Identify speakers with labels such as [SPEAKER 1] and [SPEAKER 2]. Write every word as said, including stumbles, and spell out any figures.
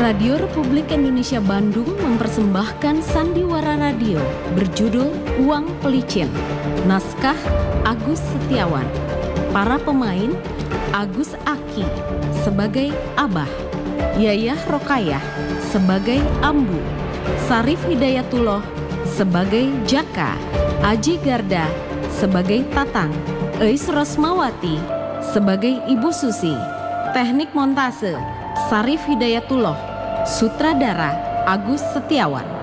[SPEAKER 1] Radio Republik Indonesia Bandung mempersembahkan Sandiwara Radio berjudul Uang Pelicin. Naskah Agus Setiawan. Para pemain: Agus Aki sebagai Abah, Yayah Rokayah sebagai Ambu, Sarif Hidayatullah sebagai Jaka, Aji Garda sebagai Tatang, Eis Rosmawati sebagai Ibu Susi. Teknik montase Sarif Hidayatullah. Sutradara Agus Setiawan.